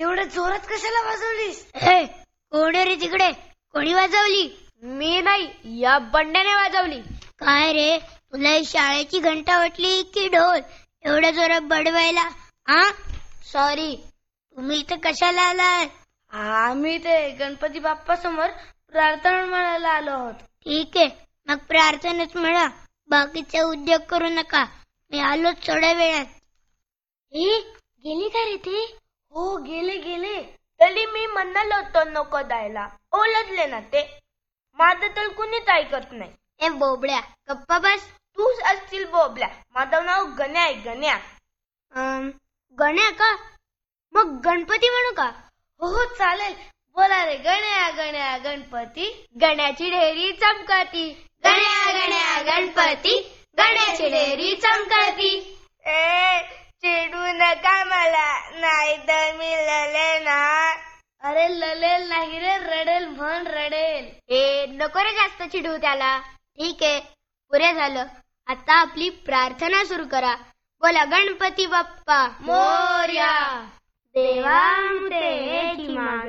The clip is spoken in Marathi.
एवढ्या जोरात कशाला वाजवलीस? कोण रे तिकडे? कोणी वाजवली? मी नाही, या बंड्याने वाजवली. काय रे, तुला शाळेची घंटा वाटली की ढोल एवढ्या जोरात बडवायला? सॉरी, तुम्ही इथे कशाला आलाय? आम्ही ते गणपती बाप्पा समोर प्रार्थना म्हणायला आलो आहोत. ठीक आहे, मग प्रार्थनेच म्हणा, बाकीचे उद्योग करू नका. मी आलो थोड्या वेळात. गेली का रे ते? हो गेले. तरी मी म्हणालो होतो नको द्यायला, ओलदले ना ते. माझं तर कुणीच ऐकत नाही. ए बोबड्या, गप्पा बस. तूच असतील बोबल्या. माझं नाव गण्या आहे, गण्या. गण्या का? मग गणपती म्हणू का? हो चालेल. बोला रे गण्या गण्या गणपती, गण्याची ढेरी चमकती. गण्या गण्या गणपती, गण्याची ढेरी चमकती. चिडू नका मला, नाही तर मी ललेल ना. अरे ललेल नाही रे, रडेल म्हण, रडेल. नको रे जास्त चिडू त्याला. ठीक आहे, पुरे झालं. आता आपली प्रार्थना सुरू करा. बोला गणपती बाप्पा मोरया. देवा